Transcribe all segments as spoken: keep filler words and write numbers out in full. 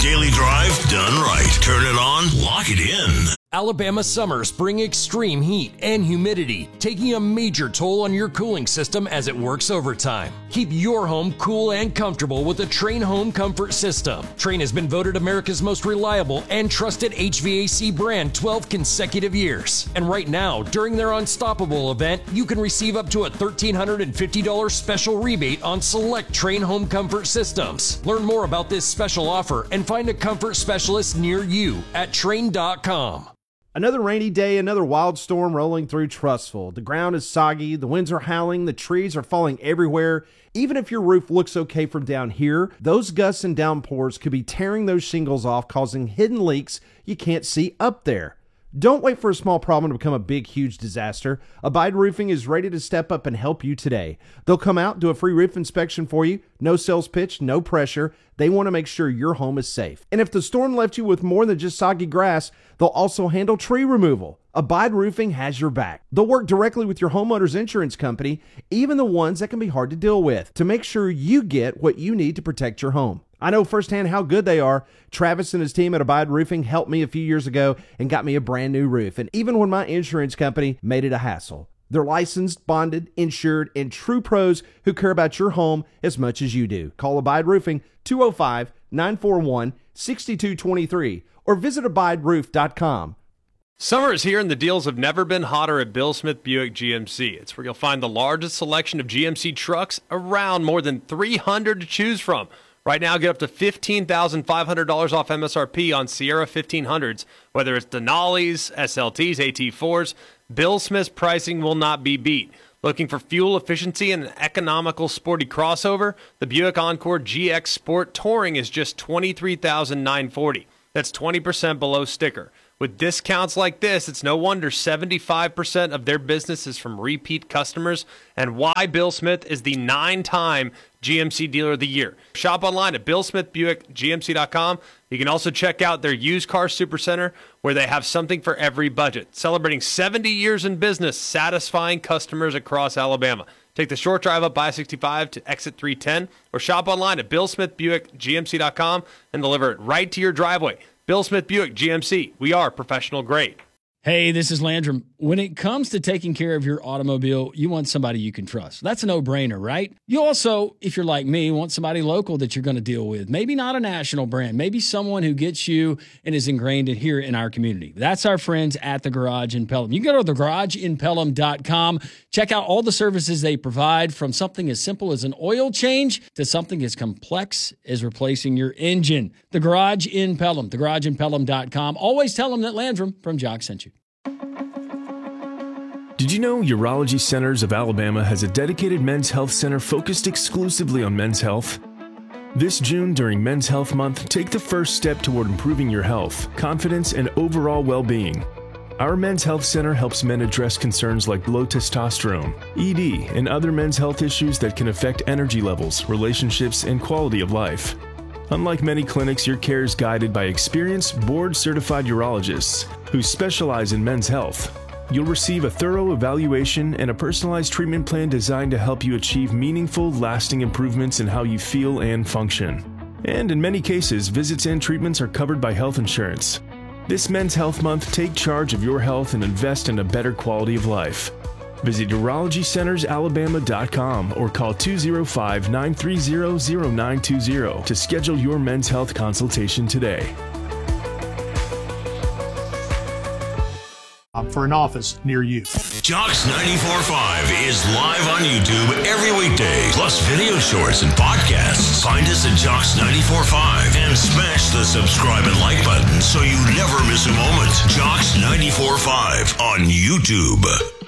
daily drive done right. Turn it on, lock it in. Alabama summers bring extreme heat and humidity, taking a major toll on your cooling system as it works overtime. Keep your home cool and comfortable with a Trane Home Comfort System. Trane has been voted America's most reliable and trusted H V A C brand twelve consecutive years. And right now, during their Unstoppable event, you can receive up to a one thousand three hundred fifty dollars special rebate on select Trane Home Comfort Systems. Learn more about this special offer and find a comfort specialist near you at Trane dot com. Another rainy day, another wild storm rolling through Trussville. The ground is soggy, the winds are howling, the trees are falling everywhere. Even if your roof looks okay from down here, those gusts and downpours could be tearing those shingles off, causing hidden leaks you can't see up there. Don't wait for a small problem to become a big, huge disaster. Abide Roofing is ready to step up and help you today. They'll come out, do a free roof inspection for you. No sales pitch, no pressure. They want to make sure your home is safe. And if the storm left you with more than just soggy grass, they'll also handle tree removal. Abide Roofing has your back. They'll work directly with your homeowner's insurance company, even the ones that can be hard to deal with, to make sure you get what you need to protect your home. I know firsthand how good they are. Travis and his team at Abide Roofing helped me a few years ago and got me a brand new roof. And even when my insurance company made it a hassle, they're licensed, bonded, insured, and true pros who care about your home as much as you do. Call Abide Roofing two oh five, nine four one, six two two three or visit abide roof dot com. Summer is here and the deals have never been hotter at Bill Smith Buick G M C. It's where you'll find the largest selection of G M C trucks around, more than three hundred to choose from. Right now, get up to fifteen thousand five hundred dollars off M S R P on Sierra fifteen hundreds. Whether it's Denali's, S L Ts, A T fours, Bill Smith's pricing will not be beat. Looking for fuel efficiency and an economical sporty crossover? The Buick Encore G X Sport Touring is just twenty-three thousand nine hundred forty dollars. That's twenty percent below sticker. With discounts like this, it's no wonder seventy-five percent of their business is from repeat customers, and why Bill Smith is the nine-time G M C Dealer of the Year. Shop online at bill smith buick g m c dot com. You can also check out their used car supercenter, where they have something for every budget. Celebrating seventy years in business, satisfying customers across Alabama. Take the short drive up I sixty-five to exit three ten, or shop online at bill smith buick g m c dot com and deliver it right to your driveway. Bill Smith Buick G M C. We are professional grade. Hey, this is Landrum. When it comes to taking care of your automobile, you want somebody you can trust. That's a no-brainer, right? You also, if you're like me, want somebody local that you're going to deal with. Maybe not a national brand. Maybe someone who gets you and is ingrained in here in our community. That's our friends at The Garage in Pelham. You can go to the garage in pelham dot com. Check out all the services they provide, from something as simple as an oil change to something as complex as replacing your engine. The Garage in Pelham. the garage in pelham dot com. Always tell them that Landrum from Jock sent you. Did you know Urology Centers of Alabama has a dedicated men's health center focused exclusively on men's health? This June, during Men's Health Month, take the first step toward improving your health, confidence, and overall well-being. Our Men's Health Center helps men address concerns like low testosterone, E D, and other men's health issues that can affect energy levels, relationships, and quality of life. Unlike many clinics, your care is guided by experienced, board-certified urologists who specialize in men's health. You'll receive a thorough evaluation and a personalized treatment plan designed to help you achieve meaningful, lasting improvements in how you feel and function. And in many cases, visits and treatments are covered by health insurance. This Men's Health Month, take charge of your health and invest in a better quality of life. Visit urology centers alabama dot com or call two oh five, nine three zero, zero nine two zero to schedule your men's health consultation today. For an office near you. Jocks ninety-four point five is live on YouTube every weekday, plus video shorts and podcasts. Find us at Jocks ninety-four point five and smash the subscribe and like button so you never miss a moment. Jocks ninety-four point five on YouTube.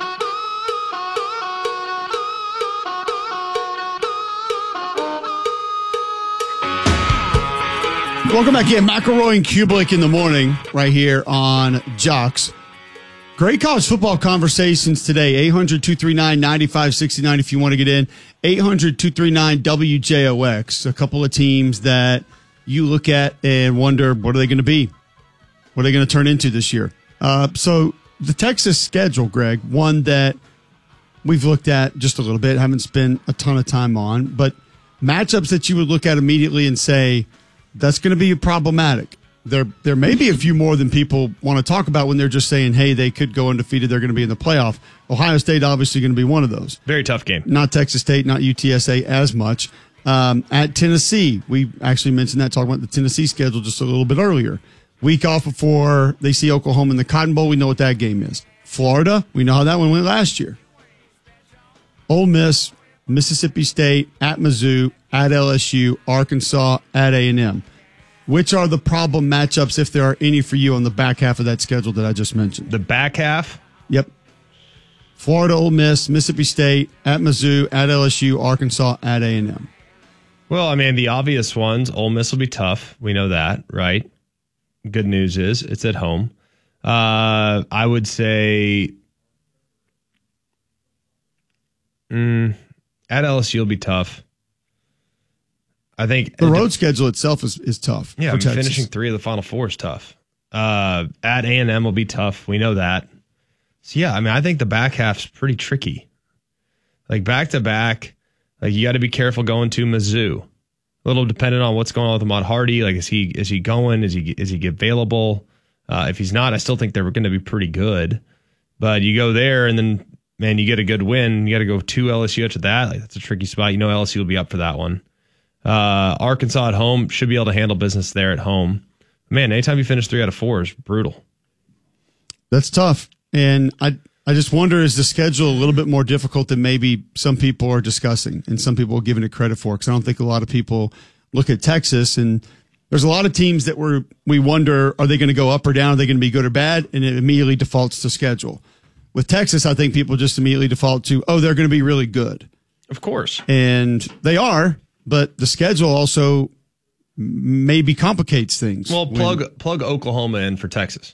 Welcome back in. McElroy and Kublik in the morning right here on Jocks. Great college football conversations today. eight hundred, two three nine, nine five six nine if you want to get in. eight hundred, two three nine, W J O X. A couple of teams that you look at and wonder, what are they going to be? What are they going to turn into this year? Uh, so the Texas schedule, Greg, one that we've looked at just a little bit, haven't spent a ton of time on, but matchups that you would look at immediately and say, that's going to be problematic. There, there may be a few more than people want to talk about when they're just saying, hey, they could go undefeated. They're going to be in the playoff. Ohio State obviously going to be one of those. Very tough game. Not Texas State, not U T S A as much. Um, at Tennessee, we actually mentioned that, talking about the Tennessee schedule just a little bit earlier. Week off before they see Oklahoma in the Cotton Bowl. We know what that game is. Florida, we know how that one went last year. Ole Miss, Mississippi State, at Mizzou, at L S U, Arkansas, at A and M. Which are the problem matchups, if there are any, for you on the back half of that schedule that I just mentioned? The back half? Yep. Florida, Ole Miss, Mississippi State, at Mizzou, at L S U, Arkansas, at A and M. Well, I mean, the obvious ones, Ole Miss will be tough. We know that, right? Good news is it's at home. Uh, I would say mm, at L S U will be tough. I think the road schedule itself is, is tough. Yeah, for I mean, Texas. finishing three of the Final Four is tough. Uh, at A and M will be tough. We know that. So, yeah, I mean, I think the back half's pretty tricky. Like, back-to-back, like, you got to be careful going to Mizzou. A little dependent on what's going on with Ahmad Hardy. Like, is he is he going? Is he is he available? Uh, if he's not, I still think they're going to be pretty good. But you go there, and then, man, you get a good win. You got to go to L S U after that. Like, that's a tricky spot. You know L S U will be up for that one. Uh, Arkansas at home should be able to handle business there at home. Man, anytime you finish three out of four is brutal. That's tough. And I I just wonder, is the schedule a little bit more difficult than maybe some people are discussing and some people are giving it credit for? Because I don't think a lot of people look at Texas, and there's a lot of teams that we're, we wonder, are they going to go up or down? Are they going to be good or bad? And it immediately defaults to schedule. With Texas, I think people just immediately default to, oh, they're going to be really good. Of course. And they are. But the schedule also maybe complicates things. Well, plug when, plug Oklahoma in for Texas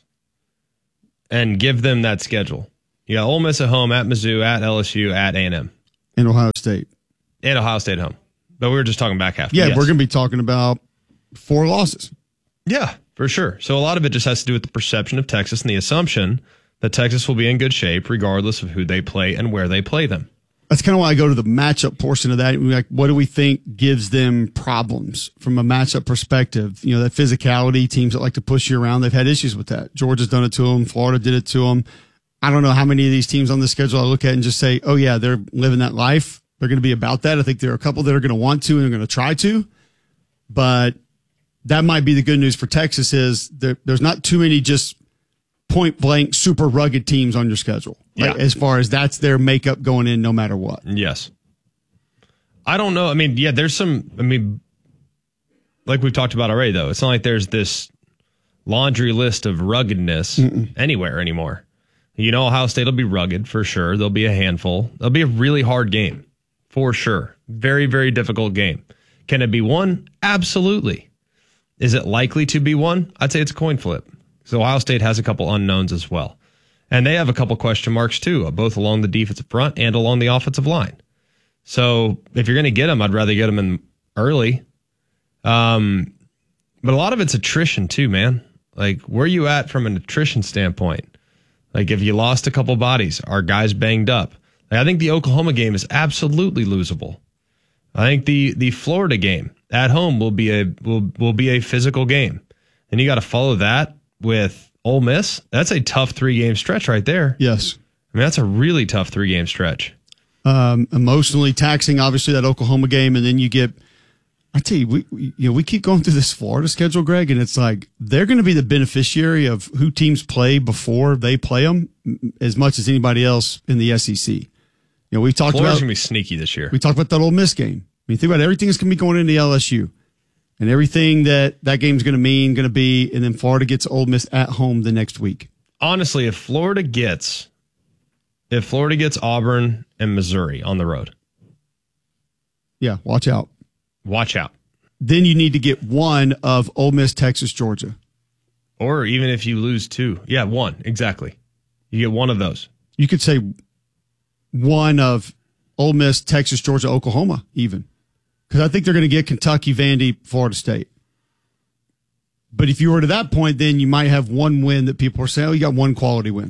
and give them that schedule. You got Ole Miss at home, at Mizzou, at L S U, at A and M. And Ohio State. And Ohio State at home. But we were just talking back half. Yeah, yes. We're going to be talking about four losses. Yeah, for sure. So a lot of it just has to do with the perception of Texas and the assumption that Texas will be in good shape regardless of who they play and where they play them. That's kind of why I go to the matchup portion of that. Like, what do we think gives them problems from a matchup perspective? You know, that physicality, teams that like to push you around, they've had issues with that. Georgia's done it to them. Florida did it to them. I don't know how many of these teams on the schedule I look at and just say, oh, yeah, they're living that life. They're going to be about that. I think there are a couple that are going to want to and are going to try to. But that might be the good news for Texas is there, there's not too many just point blank, super rugged teams on your schedule. Yeah. Like, as far as that's their makeup going in no matter what. Yes. I don't know. I mean, yeah, there's some, I mean, like we've talked about already, though, it's not like there's this laundry list of ruggedness Mm-mm. anywhere anymore. You know, Ohio State will be rugged for sure. There'll be a handful. It'll be a really hard game for sure. Very, very difficult game. Can it be won? Absolutely. Is it likely to be won? I'd say it's a coin flip. So Ohio State has a couple unknowns as well. And they have a couple question marks too, both along the defensive front and along the offensive line. So if you're going to get them, I'd rather get them in early. Um, but a lot of it's attrition too, man. Like, where are you at from an attrition standpoint? Like, if you lost a couple bodies, are guys banged up? Like, I think the Oklahoma game is absolutely losable. I think the the Florida game at home will be a will will be a physical game, and you got to follow that with Ole Miss. That's a tough three game stretch right there. Yes, I mean that's a really tough three game stretch. Um, emotionally taxing, obviously that Oklahoma game, and then you get. I tell you, we, we you know we keep going through this Florida schedule, Greg, and it's like they're going to be the beneficiary of who teams play before they play them, as much as anybody else in the S E C. You know, we talked Florida's about going to be sneaky this year. We talked about that Ole Miss game. I mean, think about everything that's going to be going into L S U, and everything that that game's going to mean, going to be, and then Florida gets Ole Miss at home the next week. Honestly, if Florida gets, if Florida gets Auburn and Missouri on the road, yeah, watch out. Watch out. Then you need to get one of Ole Miss, Texas, Georgia. Or even if you lose two. Yeah, one. Exactly. You get one of those. You could say one of Ole Miss, Texas, Georgia, Oklahoma, even. Because I think they're going to get Kentucky, Vandy, Florida State. But if you were to that point, then you might have one win that people are saying, oh, you got one quality win.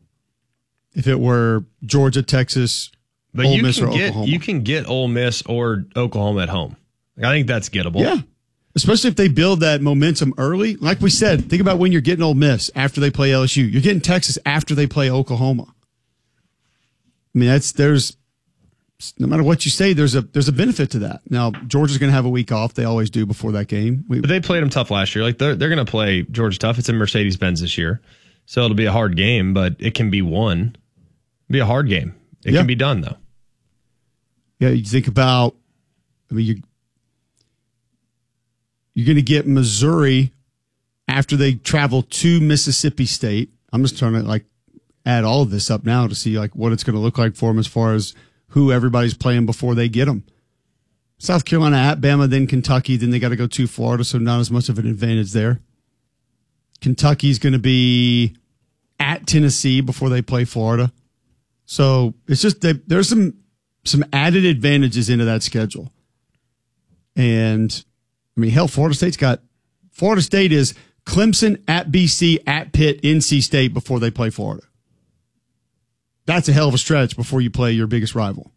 If it were Georgia, Texas, but Ole you Miss, can or get, Oklahoma. You can get Ole Miss or Oklahoma at home. I think that's gettable. Yeah. especially if they build that momentum early. Like we said, think about when you're getting Ole Miss after they play L S U. You're getting Texas after they play Oklahoma. I mean, that's there's no matter what you say, there's a there's a benefit to that. Now, Georgia's going to have a week off. They always do before that game. We, but they played them tough last year. Like they're they're going to play Georgia tough. It's in Mercedes-Benz this year, so it'll be a hard game, but it can be won. It'll be a hard game. It yeah. can be done though. Yeah, you think about. I mean, you you're going to get Missouri after they travel to Mississippi State. I'm just trying to like add all of this up now to see like what it's going to look like for them as far as who everybody's playing before they get them. South Carolina at Bama, then Kentucky, then they got to go to Florida, so not as much of an advantage there. Kentucky's going to be at Tennessee before they play Florida. So it's just that there's some some added advantages into that schedule. And, I mean, hell, Florida State's got – Florida State is Clemson, at B C, at Pitt, N C State before they play Florida. That's a hell of a stretch before you play your biggest rival.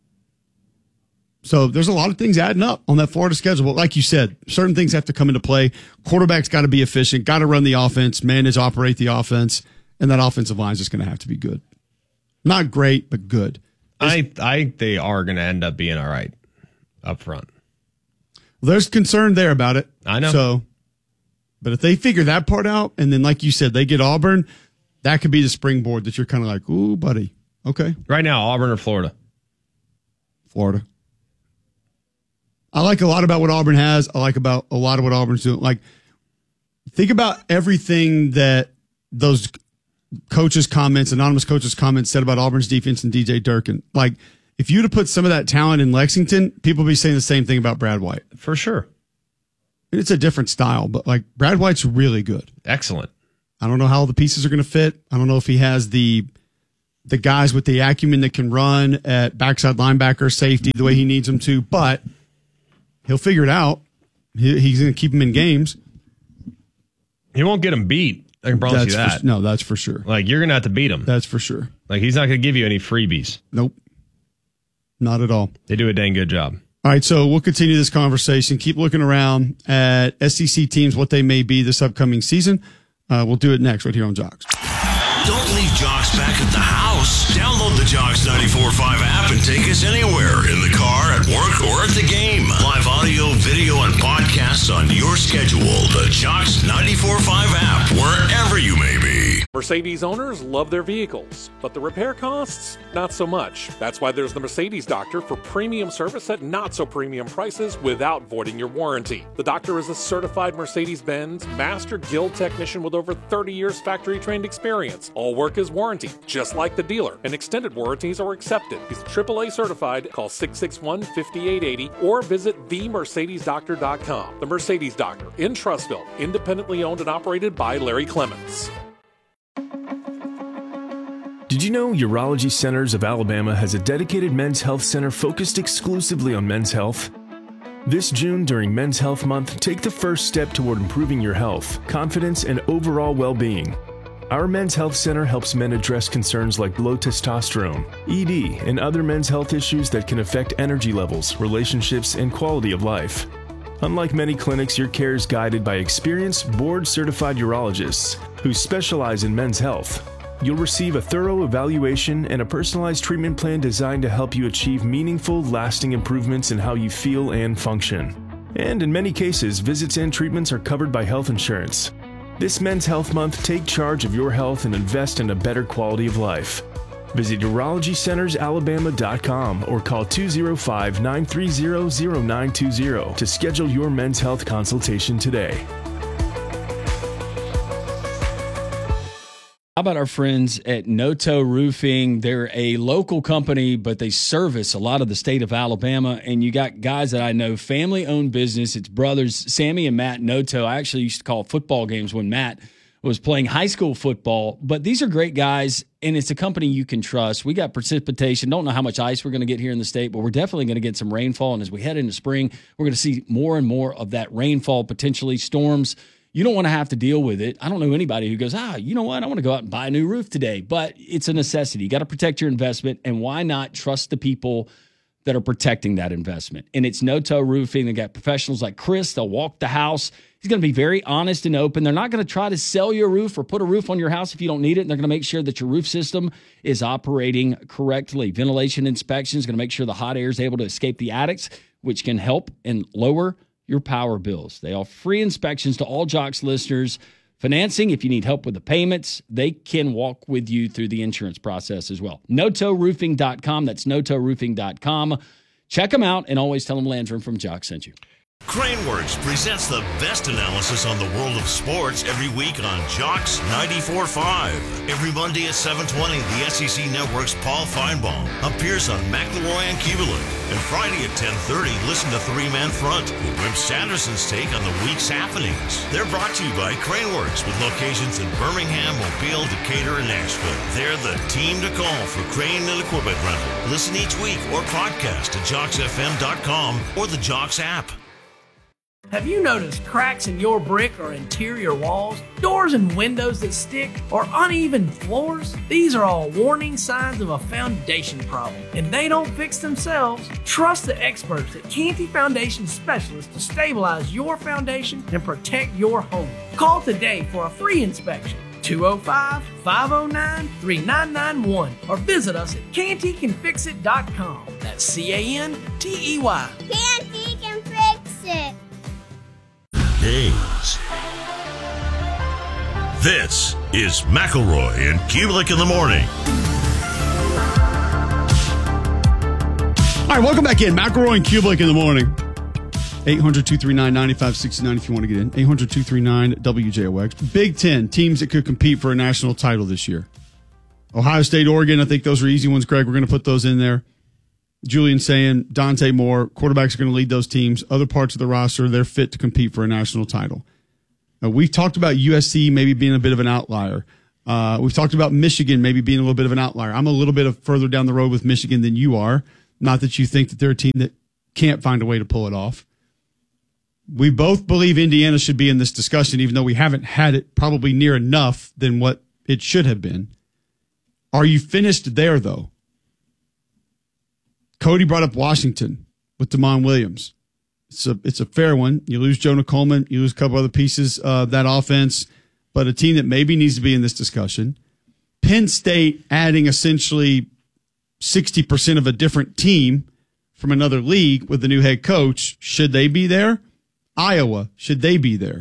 So there's a lot of things adding up on that Florida schedule. But like you said, certain things have to come into play. Quarterback's got to be efficient, got to run the offense, manage, operate the offense, and that offensive line is just going to have to be good. Not great, but good. I I think they are going to end up being all right up front. Well, there's concern there about it. I know. So, but if they figure that part out, and then like you said, they get Auburn, that could be the springboard that you're kind of like, ooh, buddy. Okay. Right now, Auburn or Florida? Florida. I like a lot about what Auburn has. I like about a lot of what Auburn's doing. Like, think about everything that those coaches' comments, anonymous coaches' comments said about Auburn's defense and D J Durkin. Like, if you'd have put some of that talent in Lexington, people would be saying the same thing about Brad White. For sure. And it's a different style, but like Brad White's really good. Excellent. I don't know how the pieces are going to fit. I don't know if he has the the guys with the acumen that can run at backside linebacker, safety, the way he needs them to, but he'll figure it out. He, he's going to keep them in games. He won't get them beat. I can promise that's you that. For, no, that's for sure. Like, you're going to have to beat him. That's for sure. Like, he's not going to give you any freebies. Nope. Not at all. They do a dang good job. All right, so we'll continue this conversation. Keep looking around at S E C teams, what they may be this upcoming season. Uh, we'll do it next right here on Jocks. Don't leave Jocks back at the house. Download the Jocks ninety-four point five app and take us anywhere, in the car, at work, or at the game. Live audio, video, and podcasts on your schedule. The Jocks ninety-four point five app, wherever you may be. Mercedes owners love their vehicles, but the repair costs, not so much. That's why there's the Mercedes Doctor for premium service at not so premium prices without voiding your warranty. The Doctor is a certified Mercedes-Benz Master Guild technician with over thirty years factory-trained experience. All work is warranty, just like the dealer, and extended warranties are accepted. He's triple A certified. Call six six one, five eight eight zero or visit the mercedes doctor dot com. The Mercedes Doctor in Trussville, independently owned and operated by Larry Clements. Did you know Urology Centers of Alabama has a dedicated men's health center focused exclusively on men's health? This June, during Men's Health Month, take the first step toward improving your health, confidence, and overall well-being. Our Men's Health Center helps men address concerns like low testosterone, E D, and other men's health issues that can affect energy levels, relationships, and quality of life. Unlike many clinics, your care is guided by experienced, board-certified urologists who specialize in men's health. You'll receive a thorough evaluation and a personalized treatment plan designed to help you achieve meaningful, lasting improvements in how you feel and function. And in many cases, visits and treatments are covered by health insurance. This Men's Health Month, take charge of your health and invest in a better quality of life. Visit urology centers alabama dot com or call two oh five, nine three zero, zero nine two zero to schedule your men's health consultation today. How about our friends at Noto Roofing? They're a local company, but they service a lot of the state of Alabama. And you got guys that I know, family-owned business. It's brothers, Sammy and Matt Noto. I actually used to call football games when Matt was playing high school football. But these are great guys, and it's a company you can trust. We got precipitation. Don't know how much ice we're going to get here in the state, but we're definitely going to get some rainfall. And as we head into spring, we're going to see more and more of that rainfall, potentially storms. You don't want to have to deal with it. I don't know anybody who goes, ah, you know what? I want to go out and buy a new roof today. But it's a necessity. You got to protect your investment. And why not trust the people that are protecting that investment. And it's No-Toe Roofing. They got professionals like Chris. They'll walk the house. He's going to be very honest and open. They're not going to try to sell you a roof or put a roof on your house if you don't need it. And they're going to make sure that your roof system is operating correctly. Ventilation inspection is going to make sure the hot air is able to escape the attics, which can help and lower your power bills. They offer free inspections to all Jocks listeners. Financing, if you need help with the payments, they can walk with you through the insurance process as well. no toe roofing dot com. That's no toe roofing dot com. Check them out and always tell them Landrum from Jocks sent you. Craneworks presents the best analysis on the world of sports every week on Jocks ninety-four point five. Every Monday at seven twenty, the S E C Network's Paul Feinbaum appears on McElroy and Kubelik. And Friday at ten thirty, listen to Three Man Front with Wim Sanderson's take on the week's happenings. They're brought to you by Craneworks with locations in Birmingham, Mobile, Decatur, and Nashville. They're the team to call for crane and equipment rental. Listen each week or podcast at jocks f m dot com or the Jocks app. Have you noticed cracks in your brick or interior walls, doors and windows that stick, or uneven floors? These are all warning signs of a foundation problem, and they don't fix themselves. Trust the experts at Canty Foundation Specialists to stabilize your foundation and protect your home. Call today for a free inspection. two oh five, five oh nine, three nine nine one or visit us at canty can fix it dot com. That's C A N T E Y. Canty can fix it. Days. This is McElroy and Kubelik in the morning. All right, welcome back in. McElroy and Kubelik in the morning. eight hundred, two three nine, nine five six nine if you want to get in. eight hundred, two three nine, W J O X. Big Ten, teams that could compete for a national title this year. Ohio State, Oregon, I think those are easy ones, Greg. We're going to put those in there. Julian saying Dante Moore, quarterbacks are going to lead those teams. Other parts of the roster, they're fit to compete for a national title. Now, we've talked about U S C maybe being a bit of an outlier. Uh, we've talked about Michigan maybe being a little bit of an outlier. I'm a little bit of further down the road with Michigan than you are. Not that you think that they're a team that can't find a way to pull it off. We both believe Indiana should be in this discussion, even though we haven't had it probably near enough than what it should have been. Are you finished there, though? Cody brought up Washington with Damon Williams. It's a, it's a fair one. You lose Jonah Coleman. You lose a couple other pieces of that offense, but a team that maybe needs to be in this discussion. Penn State adding essentially sixty percent of a different team from another league with the new head coach. Should they be there? Iowa, should they be there?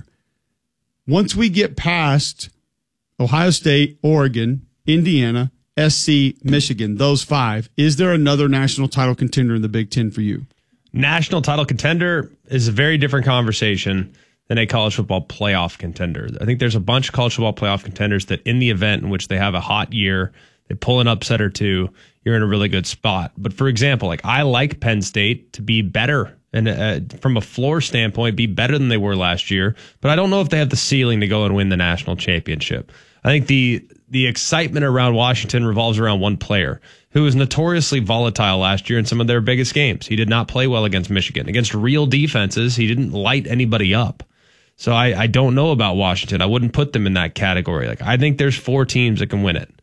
Once we get past Ohio State, Oregon, Indiana, S C, Michigan, those five, is there another national title contender in the Big Ten for you? National title contender is a very different conversation than a college football playoff contender. I think there's a bunch of college football playoff contenders that in the event in which they have a hot year, they pull an upset or two, you're in a really good spot. But for example, like I like Penn State to be better and uh, from a floor standpoint, be better than they were last year. But I don't know if they have the ceiling to go and win the national championship. I think the the excitement around Washington revolves around one player who was notoriously volatile last year in some of their biggest games. He did not play well against Michigan. Against real defenses, he didn't light anybody up. So I, I don't know about Washington. I wouldn't put them in that category. Like I think there's four teams that can win it.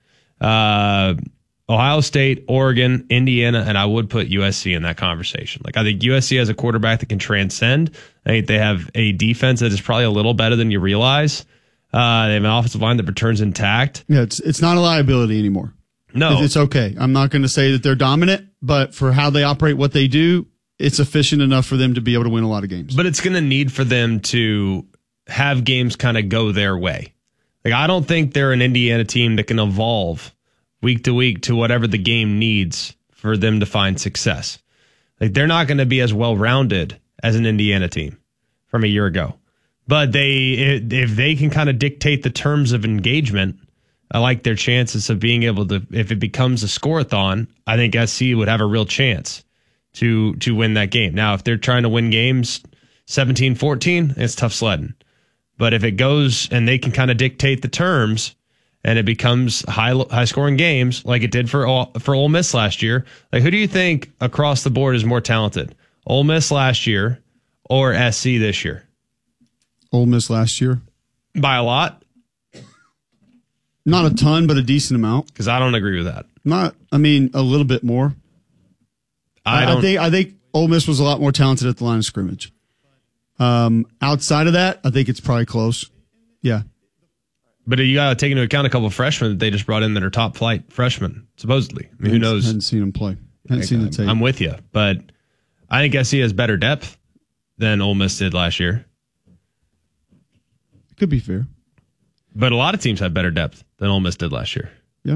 Uh, Ohio State, Oregon, Indiana, and I would put U S C in that conversation. Like I think U S C has a quarterback that can transcend. I think they have a defense that is probably a little better than you realize. Uh, they have an offensive line that returns intact. Yeah, it's it's not a liability anymore. No. It's okay. I'm not going to say that they're dominant, but for how they operate, what they do, it's efficient enough for them to be able to win a lot of games. But it's going to need for them to have games kind of go their way. Like I don't think they're an Indiana team that can evolve week to week to whatever the game needs for them to find success. Like they're not going to be as well-rounded as an Indiana team from a year ago. But they, if they can kind of dictate the terms of engagement, I like their chances of being able to, if it becomes a score-a-thon, I think S C would have a real chance to to win that game. Now, if they're trying to win games seventeen fourteen, it's tough sledding. But if it goes and they can kind of dictate the terms and it becomes high high scoring games like it did for for Ole Miss last year, like who do you think across the board is more talented? Ole Miss last year or S C this year? Ole Miss last year. By a lot? Not a ton, but a decent amount. Because I don't agree with that. Not, I mean, a little bit more. I, I, don't, I think I think Ole Miss was a lot more talented at the line of scrimmage. Um, outside of that, I think it's probably close. Yeah. But you got to take into account a couple of freshmen that they just brought in that are top flight freshmen, supposedly. I mean, who knows? I hadn't seen them play. I hadn't seen the tape. I'm with you, but I think S C has better depth than Ole Miss did last year. Could be fair. But a lot of teams have better depth than Ole Miss did last year. Yep.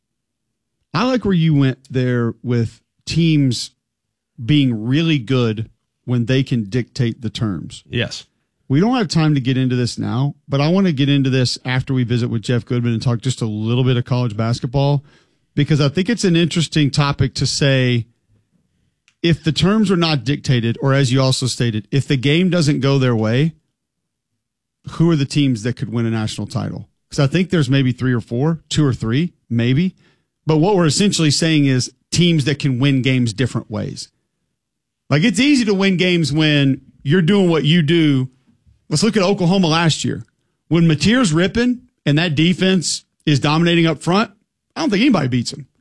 I like where you went there with teams being really good when they can dictate the terms. Yes. We don't have time to get into this now, but I want to get into this after we visit with Jeff Goodman and talk just a little bit of college basketball, because I think it's an interesting topic to say, if the terms are not dictated, or as you also stated, if the game doesn't go their way, who are the teams that could win a national title? Because I think there's maybe three or four, two or three, maybe. But what we're essentially saying is teams that can win games different ways. Like, it's easy to win games when you're doing what you do. Let's look at Oklahoma last year. When Mateer's ripping and that defense is dominating up front, I don't think anybody beats them.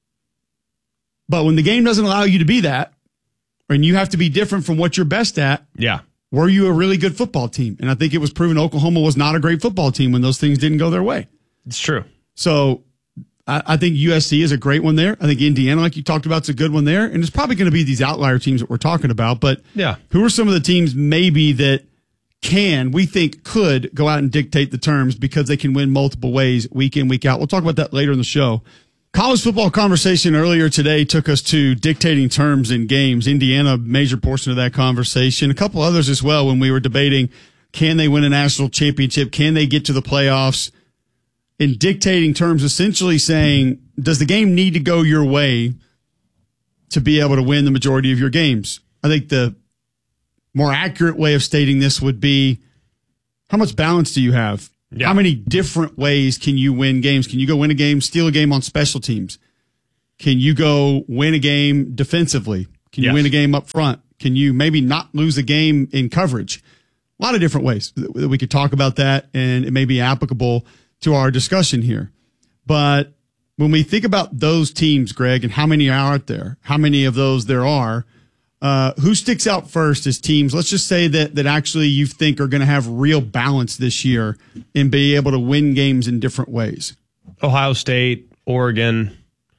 But when the game doesn't allow you to be that, and you have to be different from what you're best at, yeah, were you a really good football team? And I think it was proven Oklahoma was not a great football team when those things didn't go their way. It's true. So I, I think U S C is a great one there. I think Indiana, like you talked about, is a good one there. And it's probably going to be these outlier teams that we're talking about. But yeah, who are some of the teams maybe that can, we think could go out and dictate the terms because they can win multiple ways week in, week out? We'll talk about that later in the show. College football conversation earlier today took us to dictating terms in games. Indiana, a major portion of that conversation. A couple others as well when we were debating, can they win a national championship? Can they get to the playoffs? In dictating terms, essentially saying, does the game need to go your way to be able to win the majority of your games? I think the more accurate way of stating this would be, how much balance do you have? Yeah. How many different ways can you win games? Can you go win a game, steal a game on special teams? Can you go win a game defensively? Can you yes. win a game up front? Can you maybe not lose a game in coverage? A lot of different ways that we could talk about that, and it may be applicable to our discussion here. But when we think about those teams, Greg, and how many are out there, how many of those there are, Uh, who sticks out first as teams, let's just say that that actually you think are going to have real balance this year and be able to win games in different ways? Ohio State, Oregon.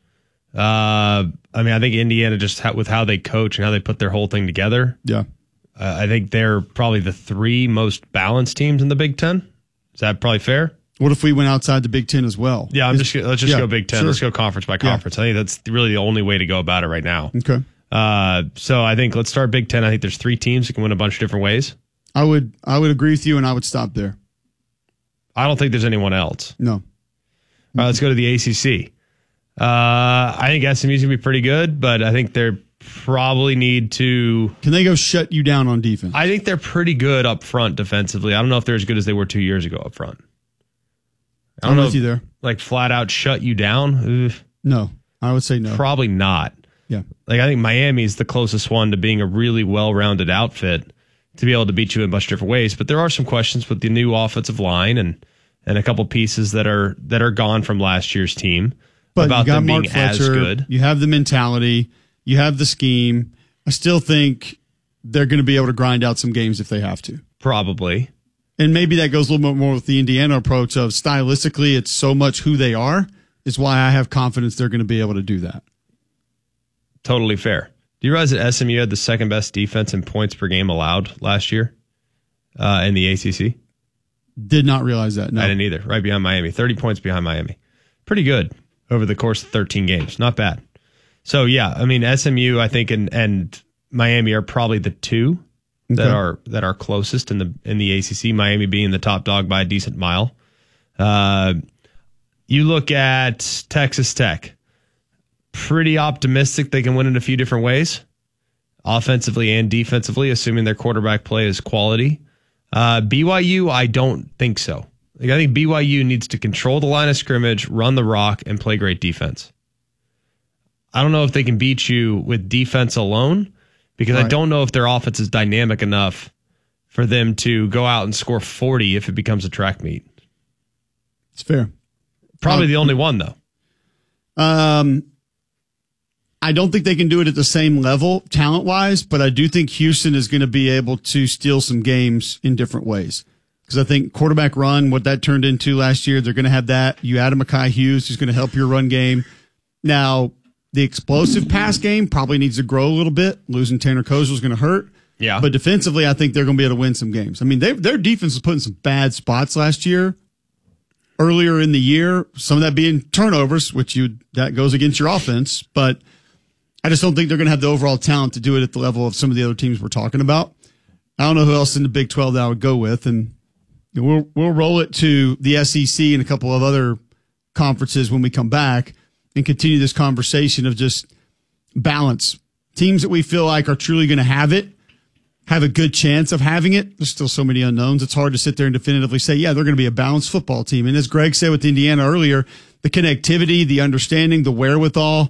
Uh, I mean, I think Indiana, just ha- with how they coach and how they put their whole thing together. Yeah. Uh, I think they're probably the three most balanced teams in the Big Ten. Is that probably fair? What if we went outside the Big Ten as well? Yeah, I'm Is, just let's just yeah, go Big Ten. Sure. Let's go conference by conference. Yeah. I think that's really the only way to go about it right now. Okay. Uh, so I think let's start Big Ten. I think there's three teams that can win a bunch of different ways. I would I would agree with you, and I would stop there. I don't think there's anyone else. No. All right, let's go to the A C C. Uh, I think S M U's going to be pretty good, but I think they're probably need to... Can they go shut you down on defense? I think they're pretty good up front defensively. I don't know if they're as good as they were two years ago up front. I don't I'm know with you there. Like flat out shut you down? Ugh. No, I would say no. Probably not. Yeah. Like, I think Miami's the closest one to being a really well-rounded outfit to be able to beat you in a bunch of different ways. But there are some questions with the new offensive line and and a couple pieces that are that are gone from last year's team but about you got them Mark being Fletcher, as good. You have the mentality. You have the scheme. I still think they're going to be able to grind out some games if they have to. Probably. And maybe that goes a little bit more with the Indiana approach of stylistically, it's so much who they are, is why I have confidence they're going to be able to do that. Totally fair. Do you realize that S M U had the second best defense in points per game allowed last year uh, in the A C C? Did not realize that. No. I didn't either. Right behind Miami. thirty points behind Miami. Pretty good over the course of thirteen games. Not bad. So, yeah, I mean, S M U, I think, and, and Miami are probably the two okay. that are that are closest in the in the A C C, Miami being the top dog by a decent mile. Uh, you look at Texas Tech. Pretty optimistic they can win in a few different ways, offensively and defensively, assuming their quarterback play is quality. Uh, B Y U, I don't think so. Like, I think B Y U needs to control the line of scrimmage, run the rock, and play great defense. I don't know if they can beat you with defense alone, because right. I don't know if their offense is dynamic enough for them to go out and score forty if it becomes a track meet. It's fair. Probably um, the only one, though. Um. I don't think they can do it at the same level talent-wise, but I do think Houston is going to be able to steal some games in different ways. Because I think quarterback run, what that turned into last year, they're going to have that. You add a Mekhi Hughes, who's going to help your run game. Now, the explosive pass game probably needs to grow a little bit. Losing Tanner Kozel is going to hurt. Yeah. But defensively, I think they're going to be able to win some games. I mean, they, their defense was put in some bad spots last year. Earlier in the year, some of that being turnovers, which you that goes against your offense. But I just don't think they're going to have the overall talent to do it at the level of some of the other teams we're talking about. I don't know who else in the Big twelve that I would go with. And we'll, we'll roll it to the S E C and a couple of other conferences when we come back and continue this conversation of just balance. Teams that we feel like are truly going to have it, have a good chance of having it. There's still so many unknowns. It's hard to sit there and definitively say, yeah, they're going to be a balanced football team. And as Greg said with Indiana earlier, the connectivity, the understanding, the wherewithal,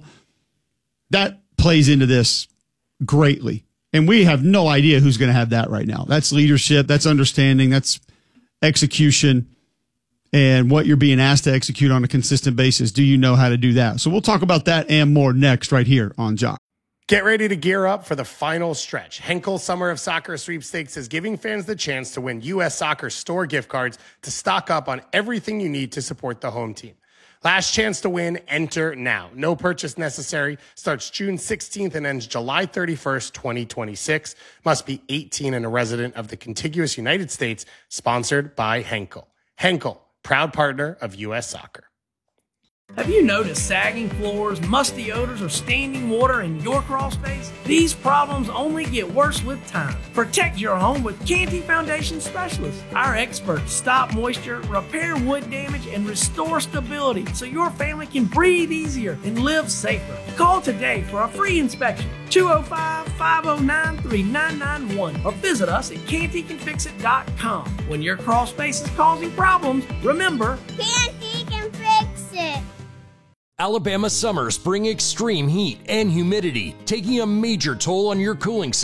that plays into this greatly. And we have no idea who's going to have that right now. That's leadership. That's understanding. That's execution. And what you're being asked to execute on a consistent basis. Do you know how to do that? So we'll talk about that and more next right here on Jock. Get ready to gear up for the final stretch. Henkel Summer of Soccer Sweepstakes is giving fans the chance to win U S Soccer store gift cards to stock up on everything you need to support the home team. Last chance to win, enter now. No purchase necessary. Starts June sixteenth and ends July thirty-first, twenty twenty-six. Must be eighteen and a resident of the contiguous United States. Sponsored by Henkel. Henkel, proud partner of U S Soccer. Have you noticed sagging floors, musty odors, or standing water in your crawl space? These problems only get worse with time. Protect your home with Canty Foundation Specialists. Our experts stop moisture, repair wood damage, and restore stability so your family can breathe easier and live safer. Call today for a free inspection. two oh five, five oh nine, three nine nine one or visit us at canty can fix it dot com. When your crawl space is causing problems, remember, Canty can fix it. Alabama summers bring extreme heat and humidity, taking a major toll on your cooling system.